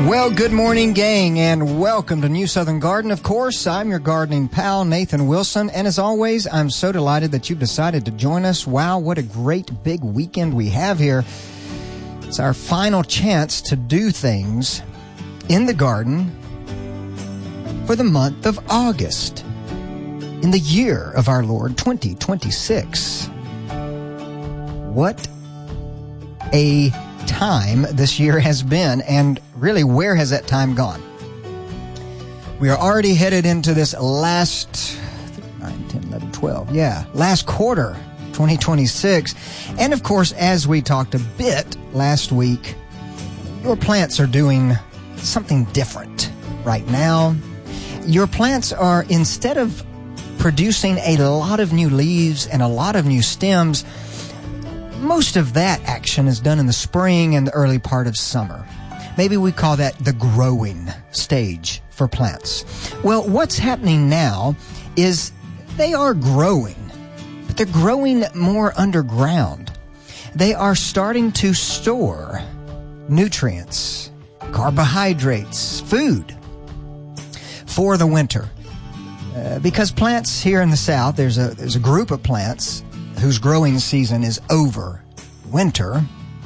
Well, good morning, gang, and welcome to New Southern Garden. Of course, I'm your gardening pal, Nathan Wilson, and as always, I'm so delighted that you've decided to join us. Wow, what a great big weekend we have here. It's our final chance to do things in the garden for the month of August in the year of our Lord 2026. What a time this year has been, and really, where has that time gone? We are already headed into this last 9, 10, 11, 12, last quarter, 2026. And of course, as we talked a bit last week, your plants are doing something different right now. Your plants are, instead of producing a lot of new leaves and a lot of new stems, most of that action is done in the spring and the early part of summer. Maybe we call that the growing stage for plants. Well, what's happening now is they are growing, but they're growing more underground. They are starting to store nutrients, carbohydrates, food for the winter. Because plants here in the South, there's a group of plants whose growing season is over winter,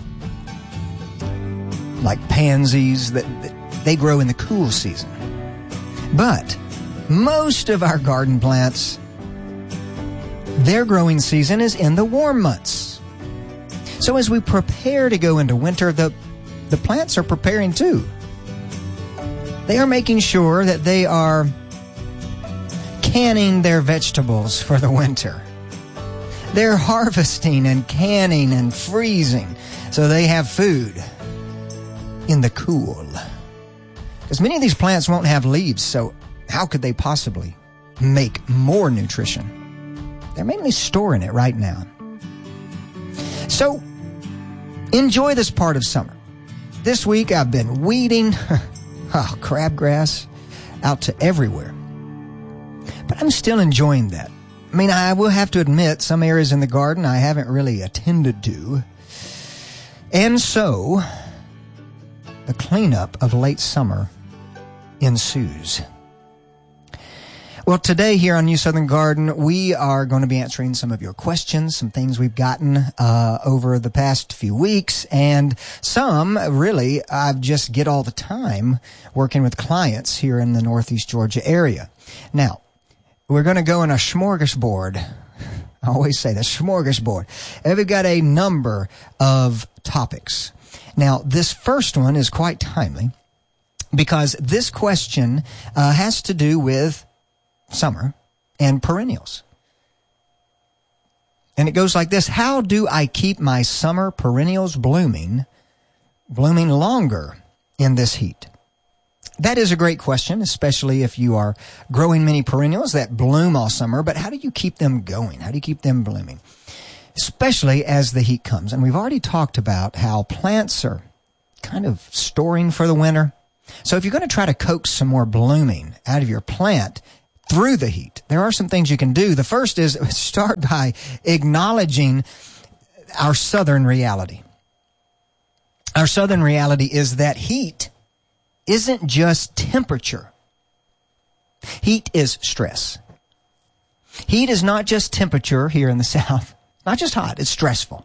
like pansies, that they grow in the cool season. But most of our garden plants, their growing season is in the warm months. So as we prepare to go into winter, the plants are preparing too. They are making sure that they are canning their vegetables for the winter. They're harvesting and canning and freezing so they have food in the cool. Because many of these plants won't have leaves, so how could they possibly make more nutrition? They're mainly storing it right now. So enjoy this part of summer. This week I've been weeding crabgrass out to everywhere. But I'm still enjoying that. I mean, I will have to admit, some areas in the garden I haven't really attended to. And so, the cleanup of late summer ensues. Well, today here on New Southern Garden, we are going to be answering some of your questions, some things we've gotten over the past few weeks, and some, really, I just get all the time working with clients here in the Northeast Georgia area. Now, we're going to go in a smorgasbord. I always say the smorgasbord. And we've got a number of topics. Now, this first one is quite timely because this question has to do with summer and perennials. And it goes like this: how do I keep my summer perennials blooming longer in this heat? That is a great question, especially if you are growing many perennials that bloom all summer. But how do you keep them going? How do you keep them blooming? Especially as the heat comes. And we've already talked about how plants are kind of storing for the winter. So if you're going to try to coax some more blooming out of your plant through the heat, there are some things you can do. The first is start by acknowledging our southern reality. Our southern reality is that heat isn't just temperature. Heat is stress. Heat is not just temperature here in the South. Not just hot, it's stressful.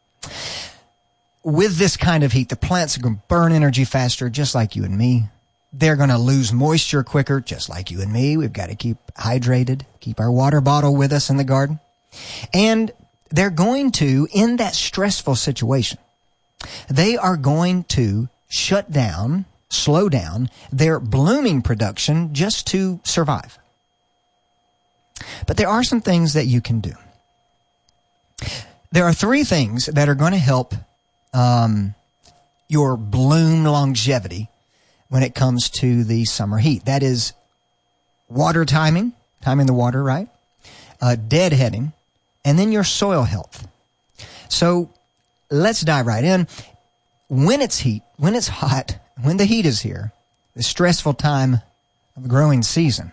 With this kind of heat, the plants are going to burn energy faster, just like you and me. They're going to lose moisture quicker, just like you and me. We've got to keep hydrated, keep our water bottle with us in the garden. And they're going to, in that stressful situation, they are going to shut down, slow down their blooming production just to survive. But there are some things that you can do. There are 3 things that are going to help your bloom longevity when it comes to the summer heat. That is water timing the water, right? Deadheading, and then your soil health. So let's dive right in. When it's hot, when the heat is here, the stressful time of the growing season,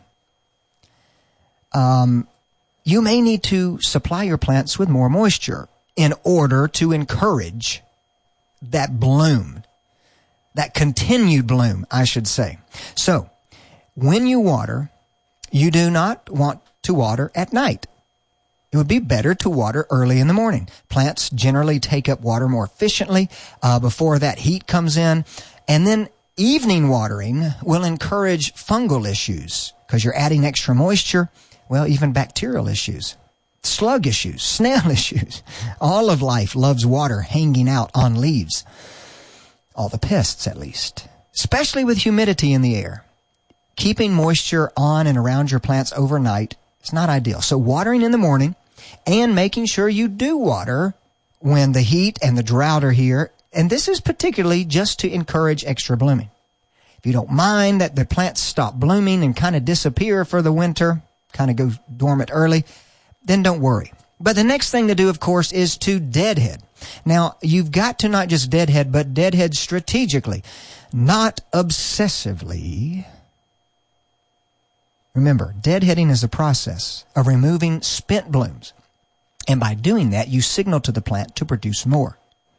you may need to supply your plants with more moisture in order to encourage that bloom. that continued bloom, I should say. So, when you water, you do not want to water at night. It would be better to water early in the morning. Plants generally take up water more efficiently before that heat comes in. And then evening watering will encourage fungal issues because you're adding extra moisture, well, even bacterial issues, slug issues, snail issues. All of life loves water hanging out on leaves. All the pests, at least, especially with humidity in the air. Keeping moisture on and around your plants overnight is not ideal. So watering in the morning and making sure you do water when the heat and the drought are here. And this is particularly just to encourage extra blooming. If you don't mind that the plants stop blooming and kind of disappear for the winter, kind of go dormant early, then don't worry. But the next thing to do, of course, is to deadhead. Now, you've got to not just deadhead, but deadhead strategically, not obsessively. Remember, deadheading is a process of removing spent blooms. And by doing that, you signal to the plant to produce more.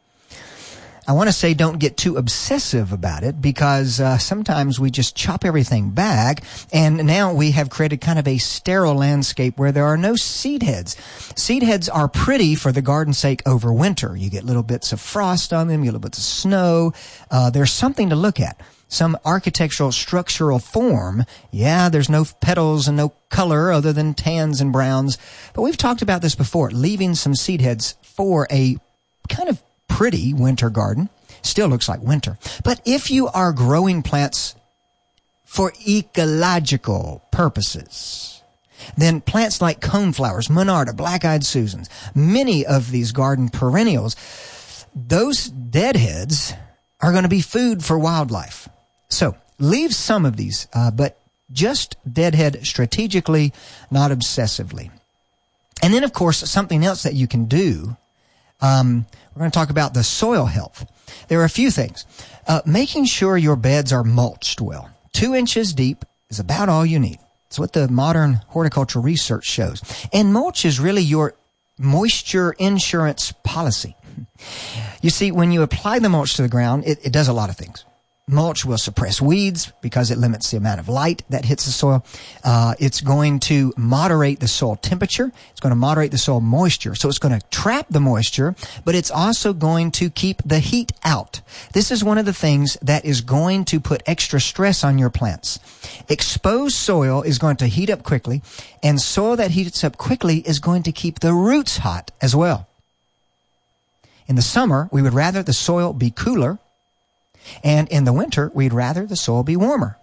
I want to say don't get too obsessive about it because sometimes we just chop everything back and now we have created kind of a sterile landscape where there are no seed heads. Seed heads are pretty for the garden's sake over winter. You get little bits of frost on them, you get little bits of snow. There's something to look at. Some architectural structural form. Yeah, there's no petals and no color other than tans and browns. But we've talked about this before, leaving some seed heads for a kind of pretty winter garden. Still looks like winter. But if you are growing plants for ecological purposes, then plants like coneflowers, monarda, black-eyed Susans, many of these garden perennials, those deadheads are going to be food for wildlife. So leave some of these, but just deadhead strategically, not obsessively. And then, of course, something else that you can do, we're going to talk about the soil health. There are a few things. Making sure your beds are mulched well. 2 inches deep is about all you need. It's what the modern horticultural research shows. And mulch is really your moisture insurance policy. You see, when you apply the mulch to the ground, it does a lot of things. Mulch will suppress weeds because it limits the amount of light that hits the soil. It's going to moderate the soil temperature. It's going to moderate the soil moisture. So it's going to trap the moisture, but it's also going to keep the heat out. This is one of the things that is going to put extra stress on your plants. Exposed soil is going to heat up quickly, and soil that heats up quickly is going to keep the roots hot as well. In the summer, we would rather the soil be cooler, and in the winter, we'd rather the soil be warmer.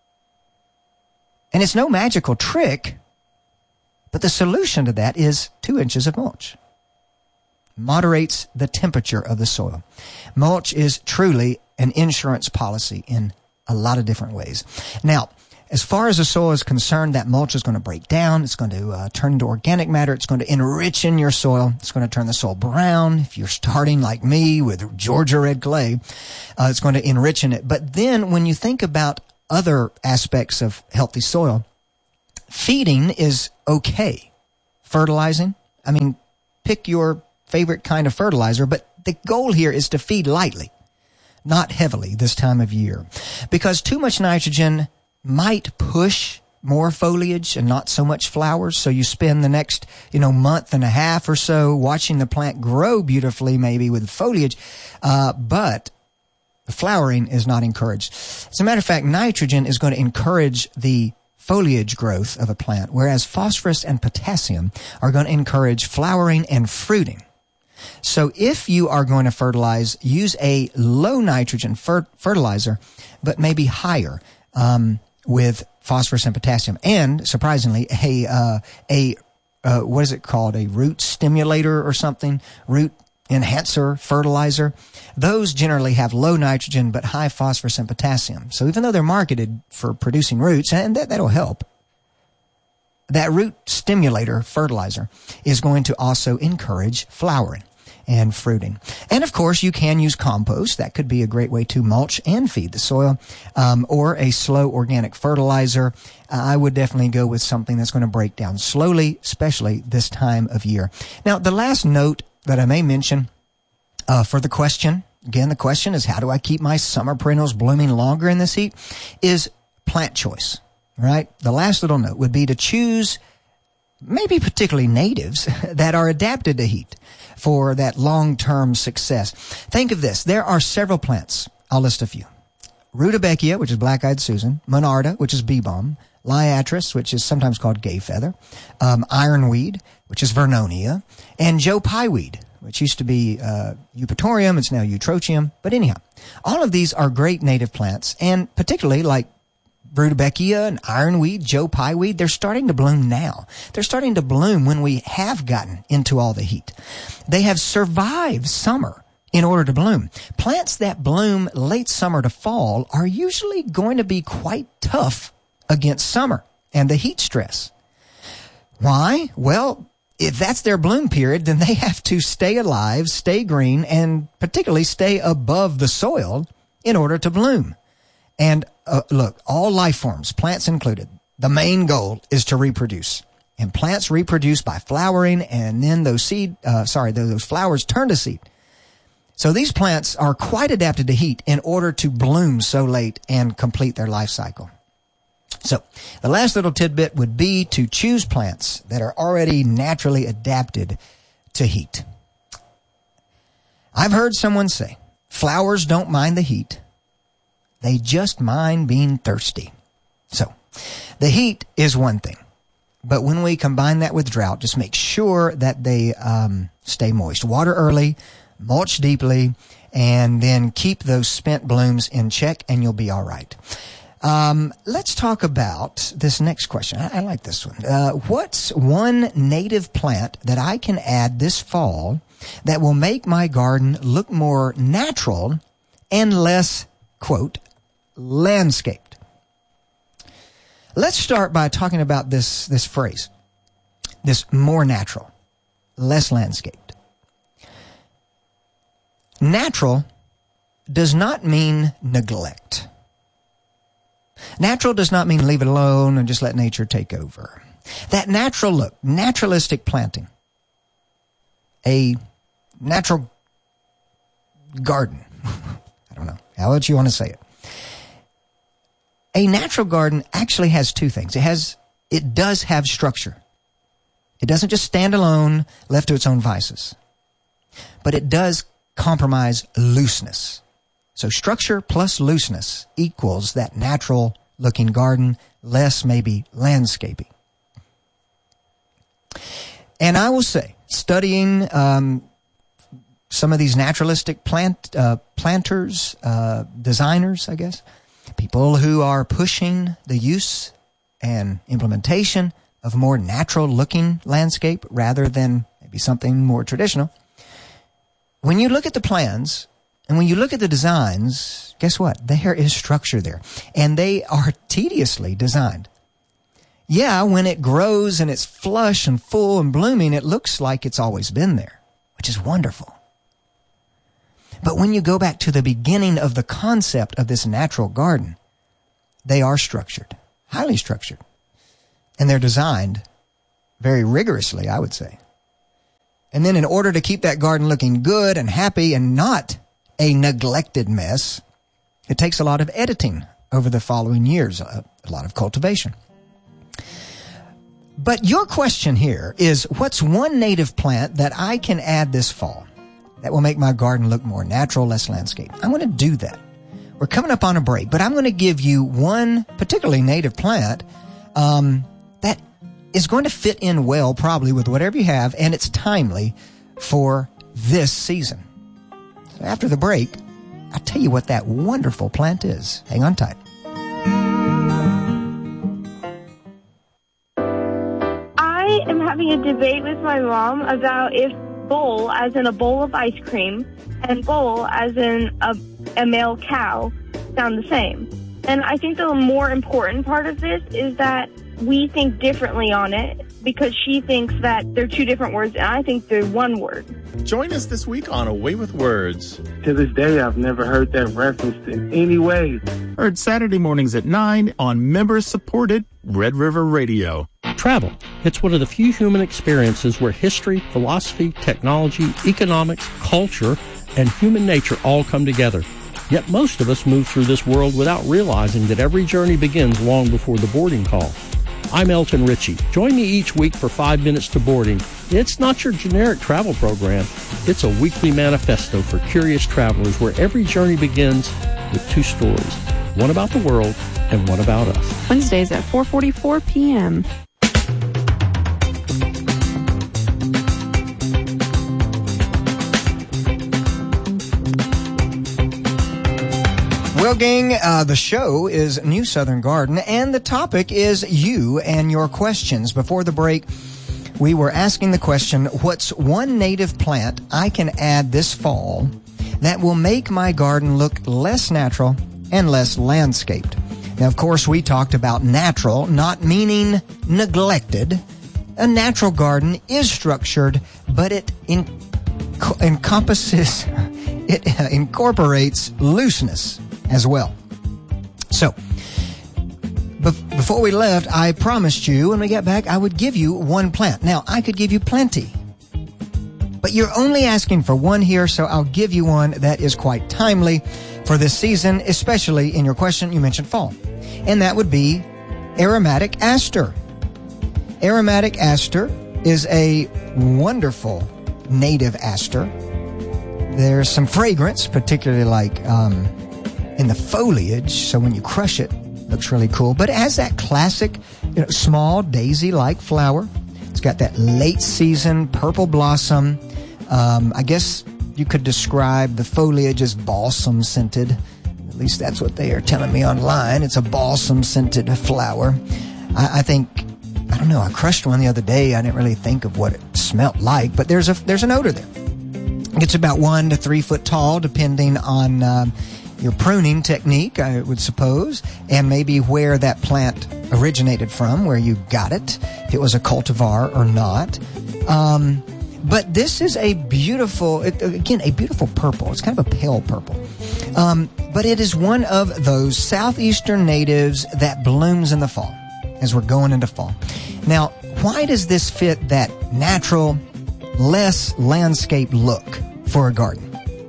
And it's no magical trick, but the solution to that is 2 inches of mulch. Moderates the temperature of the soil. Mulch is truly an insurance policy in a lot of different ways. Now, as far as the soil is concerned, that mulch is going to break down. It's going to turn into organic matter. It's going to enrich in your soil. It's going to turn the soil brown. If you're starting like me with Georgia red clay, it's going to enrich in it. But then when you think about other aspects of healthy soil, feeding is okay. Fertilizing, I mean, pick your favorite kind of fertilizer, but the goal here is to feed lightly, not heavily this time of year, because too much nitrogen might push more foliage and not so much flowers. So you spend the next, month and a half or so watching the plant grow beautifully, maybe with foliage, but the flowering is not encouraged. As a matter of fact, nitrogen is going to encourage the foliage growth of a plant, whereas phosphorus and potassium are going to encourage flowering and fruiting. So if you are going to fertilize, use a low nitrogen fertilizer, but maybe higher, with phosphorus and potassium, and surprisingly, what is it called? A root stimulator or something? Root enhancer fertilizer. Those generally have low nitrogen but high phosphorus and potassium. So even though they're marketed for producing roots, and that'll help, that root stimulator fertilizer is going to also encourage flowering and fruiting. And of course, you can use compost. That could be a great way to mulch and feed the soil, or a slow organic fertilizer. I would definitely go with something that's going to break down slowly, especially this time of year. Now, the last note that I may mention for the question again, the question is, how do I keep my summer perennials blooming longer in this heat? Is plant choice, right? The last little note would be to choose maybe particularly natives that are adapted to heat for that long-term success. Think of this. There are several plants. I'll list a few. Rudbeckia, which is black-eyed Susan, Monarda, which is bee balm, Liatris, which is sometimes called gay feather, ironweed, which is Vernonia, and Joe Pyeweed, which used to be Eupatorium. It's now Eutrochium. But anyhow, all of these are great native plants, and particularly like Rudbeckia and ironweed, Joe Pyeweed, they're starting to bloom now. They're starting to bloom when we have gotten into all the heat. They have survived summer in order to bloom. Plants that bloom late summer to fall are usually going to be quite tough against summer and the heat stress. Why? Well, if that's their bloom period, then they have to stay alive, stay green, and particularly stay above the soil in order to bloom. And look, all life forms, plants included, the main goal is to reproduce. And plants reproduce by flowering, and then those flowers turn to seed. So these plants are quite adapted to heat in order to bloom so late and complete their life cycle. So the last little tidbit would be to choose plants that are already naturally adapted to heat. I've heard someone say, flowers don't mind the heat. They just mind being thirsty. So the heat is one thing. But when we combine that with drought, just make sure that they stay moist. Water early, mulch deeply, and then keep those spent blooms in check, and you'll be all right. Let's talk about this next question. I like this one. What's one native plant that I can add this fall that will make my garden look more natural and less, quote, landscaped? Let's start by talking about this phrase, this more natural, less landscaped. Natural does not mean neglect. Natural does not mean leave it alone and just let nature take over. That natural look, naturalistic planting, a natural garden, I don't know, however you want to say it. A natural garden actually has two things. It does have structure. It doesn't just stand alone, left to its own vices. But it does compromise looseness. So structure plus looseness equals that natural looking garden, less maybe landscaping. And I will say, studying some of these naturalistic planters, designers, I guess, people who are pushing the use and implementation of more natural-looking landscape rather than maybe something more traditional. When you look at the plans and when you look at the designs, guess what? There is structure there. And they are tediously designed. Yeah, when it grows and it's flush and full and blooming, it looks like it's always been there, which is wonderful. But when you go back to the beginning of the concept of this natural garden, they are structured, highly structured. And they're designed very rigorously, I would say. And then in order to keep that garden looking good and happy and not a neglected mess, it takes a lot of editing over the following years, a lot of cultivation. But your question here is, what's one native plant that I can add this fall that will make my garden look more natural, less landscape? I'm going to do that. We're coming up on a break, but I'm going to give you one particularly native plant that is going to fit in well probably with whatever you have, and it's timely for this season. So after the break, I'll tell you what that wonderful plant is. Hang on tight. I am having a debate with my mom about if bowl, as in a bowl of ice cream, and bowl, as in a male cow, sound the same. And I think the more important part of this is that we think differently on it, because she thinks that they're two different words, and I think they're one word. Join us this week on A Way with Words. To this day, I've never heard that referenced in any way. Heard Saturday mornings at 9 on member-supported Red River Radio. Travel. It's one of the few human experiences where history, philosophy, technology, economics, culture, and human nature all come together. Yet most of us move through this world without realizing that every journey begins long before the boarding call. I'm Elton Ritchie. Join me each week for 5 Minutes to Boarding. It's not your generic travel program. It's a weekly manifesto for curious travelers where every journey begins with two stories, one about the world and one about us. Wednesdays at 4:44 p.m. Well, gang, the show is New Southern Garden, and the topic is you and your questions. Before the break, we were asking the question, what's one native plant I can add this fall that will make my garden look less natural and less landscaped? Now, of course, we talked about natural, not meaning neglected. A natural garden is structured, but it incorporates looseness as well. So, before we left, I promised you when we get back I would give you one plant. Now, I could give you plenty, but you're only asking for one here, so I'll give you one that is quite timely for this season, especially in your question you mentioned fall. And that would be aromatic aster. Aromatic aster is a wonderful native aster. There's some fragrance, particularly like in the foliage, so when you crush it, it looks really cool. But it has that classic, small daisy-like flower. It's got that late season purple blossom. I guess you could describe the foliage as balsam scented. At least that's what they are telling me online. It's a balsam scented flower. I don't know, I crushed one the other day. I didn't really think of what it smelled like, but there's an odor there. It's about 1 to 3 foot tall, depending on your pruning technique, I would suppose, and maybe where that plant originated from, where you got it, if it was a cultivar or not. But this is a beautiful purple. It's kind of a pale purple. But it is one of those southeastern natives that blooms in the fall, as we're going into fall. Now, why does this fit that natural, less landscape look for a garden?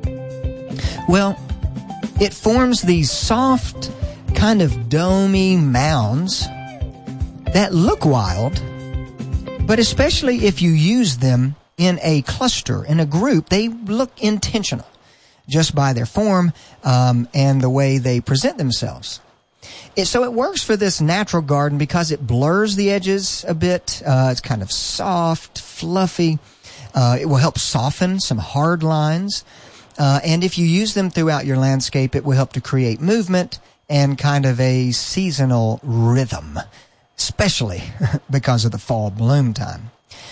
Well, it forms these soft, kind of domey mounds that look wild, but especially if you use them in a cluster, in a group, they look intentional just by their form and the way they present themselves. So it works for this natural garden because it blurs the edges a bit. It's kind of soft, fluffy. It will help soften some hard lines. And if you use them throughout your landscape, it will help to create movement and kind of a seasonal rhythm, especially because of the fall bloom time.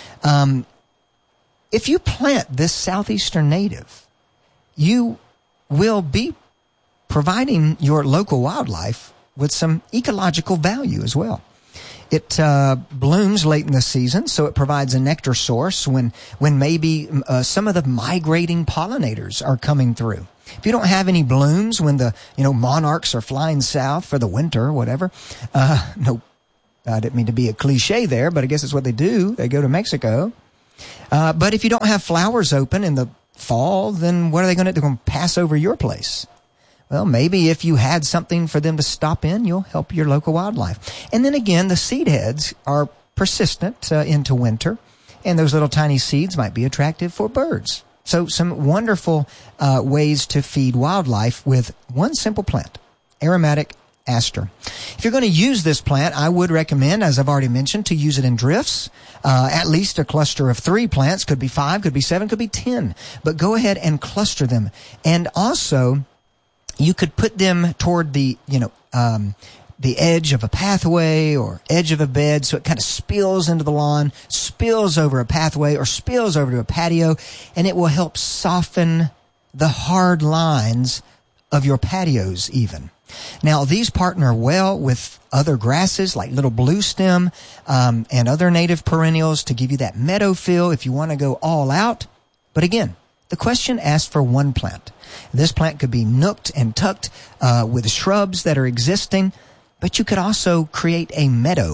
If you plant this southeastern native, you will be providing your local wildlife with some ecological value as well. It blooms late in the season, so it provides a nectar source when maybe some of the migrating pollinators are coming through. If you don't have any blooms when the monarchs are flying south for the winter or whatever, no, I didn't mean to be a cliche there, but I guess it's what they do. They go to Mexico. But if you don't have flowers open in the fall, then what are they going to do? They're going to pass over your place. Well, maybe if you had something for them to stop in, you'll help your local wildlife. And then again, the seed heads are persistent into winter, and those little tiny seeds might be attractive for birds. So some wonderful ways to feed wildlife with one simple plant, aromatic aster. If you're going to use this plant, I would recommend, as I've already mentioned, to use it in drifts. At least a cluster of 3 plants, could be 5, could be 7, could be 10. But go ahead and cluster them. And also, you could put them toward the edge of a pathway or edge of a bed, so it kind of spills into the lawn, spills over a pathway, or spills over to a patio, and it will help soften the hard lines of your patios even. Now, these partner well with other grasses like little blue stem and other native perennials to give you that meadow feel if you want to go all out. But again, the question asks for one plant. This plant could be nooked and tucked with shrubs that are existing, but you could also create a meadow.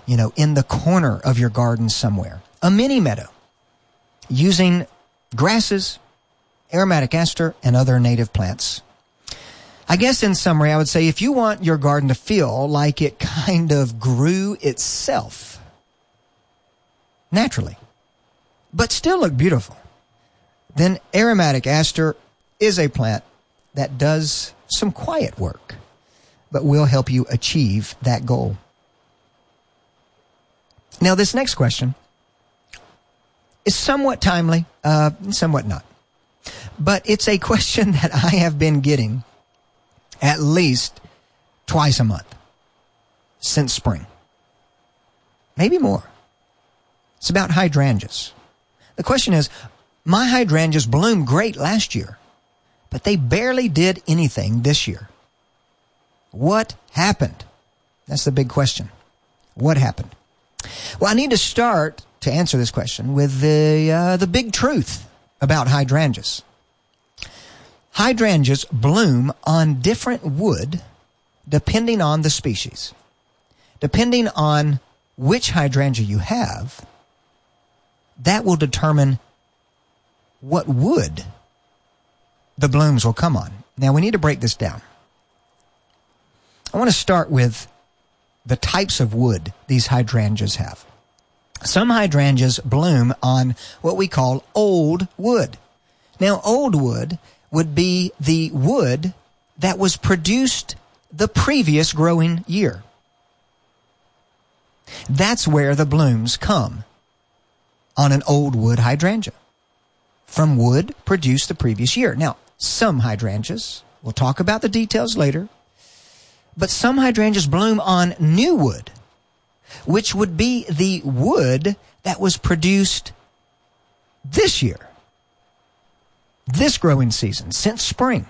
in the corner of your garden somewhere. A mini meadow using grasses, aromatic aster, and other native plants. I guess in summary, I would say if you want your garden to feel like it kind of grew itself naturally, but still look beautiful, then aromatic aster is a plant that does some quiet work, but will help you achieve that goal. Now, this next question is somewhat timely, somewhat not. But it's a question that I have been getting at least twice a month since spring. Maybe more. It's about hydrangeas. The question is, my hydrangeas bloomed great last year, but they barely did anything this year. What happened? That's the big question. What happened? Well, I need to start to answer this question with the big truth about hydrangeas. Hydrangeas bloom on different wood depending on the species. Depending on which hydrangea you have, that will determine what wood the blooms will come on. Now, we need to break this down. I want to start with the types of wood these hydrangeas have. Some hydrangeas bloom on what we call old wood. Now, old wood would be the wood that was produced the previous growing year. That's where the blooms come on an old wood hydrangea, from wood produced the previous year. Now, some hydrangeas, we'll talk about the details later, but some hydrangeas bloom on new wood, which would be the wood that was produced this year, this growing season, since spring.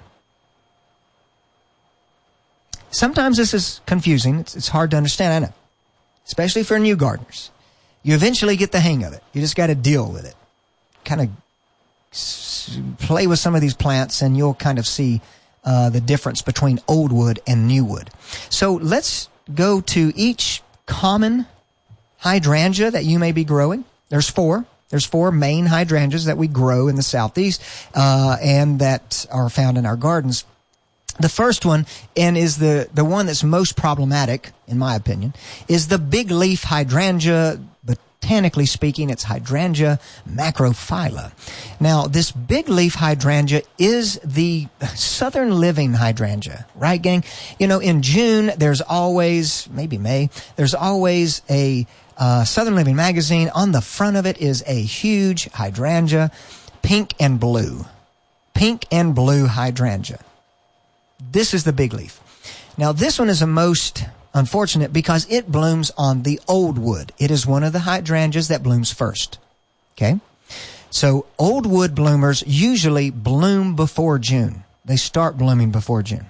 Sometimes this is confusing. It's hard to understand, I know, especially for new gardeners. You eventually get the hang of it. You just got to deal with it. Kind of play with some of these plants and you'll kind of see the difference between old wood and new wood. So let's go to each common hydrangea that you may be growing. There's four. There's four main hydrangeas that we grow in the Southeast and that are found in our gardens. The first one, and is the one that's most problematic, in my opinion, is the big leaf hydrangea. Botanically speaking, it's Hydrangea macrophylla. Now, this big leaf hydrangea is the southern living hydrangea, right, gang? You know, in June, there's always, maybe May, there's always a Southern Living magazine. On the front of it is a huge hydrangea, pink and blue hydrangea. This is the big leaf. Now, this one is the most unfortunate because it blooms on the old wood. It is one of the hydrangeas that blooms first. Okay? So, old wood bloomers usually bloom before June. They start blooming before June.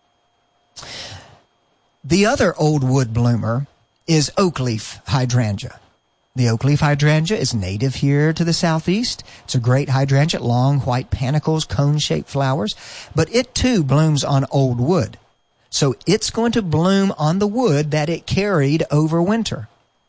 The other old wood bloomer is oak leaf hydrangea. The oak leaf hydrangea is native here to the Southeast. It's a great hydrangea, long white panicles, cone-shaped flowers, but it too blooms on old wood. So it's going to bloom on the wood that it carried over winter.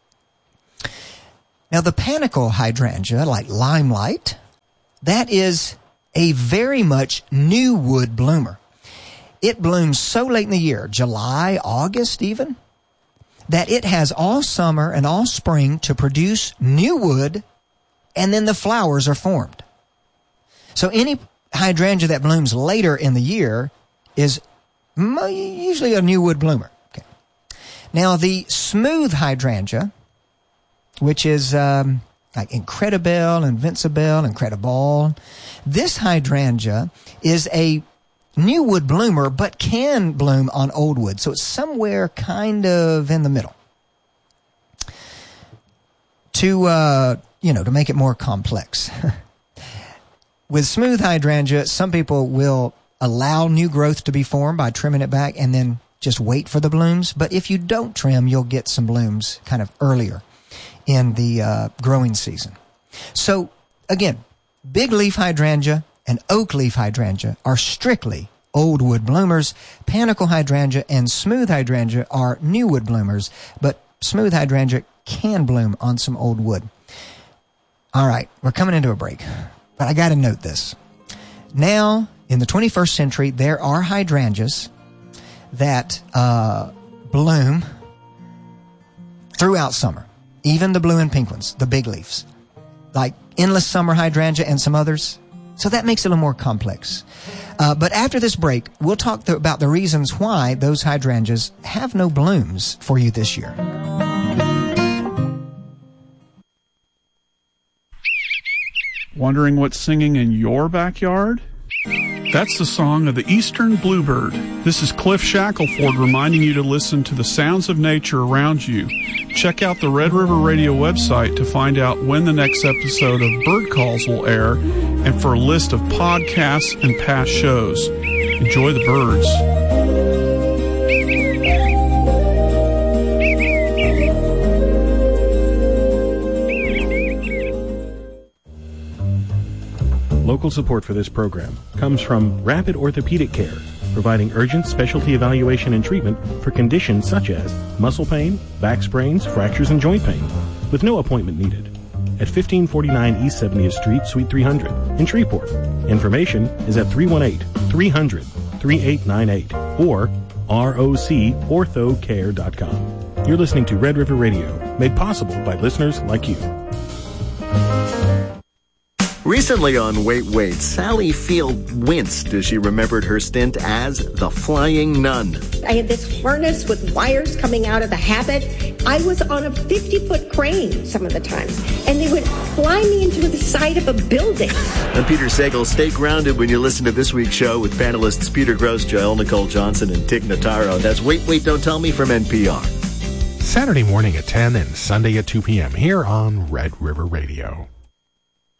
Now the panicle hydrangea, like limelight, that is a very much new wood bloomer. It blooms so late in the year, July, August even, that it has all summer and all spring to produce new wood, and then the flowers are formed. So any hydrangea that blooms later in the year is usually a new wood bloomer. Okay. Now the smooth hydrangea, which is like Incredibelle, Invincibelle, Incredible, this hydrangea is a new wood bloomer, but can bloom on old wood. So it's somewhere kind of in the middle. To make it more complex. With smooth hydrangea, some people will allow new growth to be formed by trimming it back and then just wait for the blooms. But if you don't trim, you'll get some blooms kind of earlier in the growing season. So again, big leaf hydrangea and oak leaf hydrangea are strictly old wood bloomers. Panicle hydrangea and smooth hydrangea are new wood bloomers, but smooth hydrangea can bloom on some old wood. All right, we're coming into a break, but I got to note this. Now, in the 21st century, there are hydrangeas that bloom throughout summer. Even the blue and pink ones, the big leaves, like endless summer hydrangea and some others. So that makes it a little more complex. But after this break, we'll talk about the reasons why those hydrangeas have no blooms for you this year. Wondering what's singing in your backyard? That's the song of the eastern bluebird. This is Cliff Shackelford reminding you to listen to the sounds of nature around you. Check out the Red River Radio website to find out when the next episode of Bird Calls will air and for a list of podcasts and past shows. Enjoy the birds. Local support for this program comes from Rapid Orthopedic Care, providing urgent specialty evaluation and treatment for conditions such as muscle pain, back sprains, fractures, and joint pain, with no appointment needed. At 1549 East 70th Street, Suite 300 in Shreveport. Information is at 318-300-3898 or rocorthocare.com. You're listening to Red River Radio, made possible by listeners like you. Recently on Wait, Sally Field winced as she remembered her stint as the Flying Nun. I had this harness with wires coming out of the habit. I was on a 50-foot crane some of the times, and they would fly me into the side of a building. I'm Peter Sagal. Stay grounded when you listen to this week's show with panelists Peter Gross, Jael Nicole Johnson, and Tig Notaro. That's Wait, Don't Tell Me from NPR. Saturday morning at 10 and Sunday at 2 p.m. here on Red River Radio.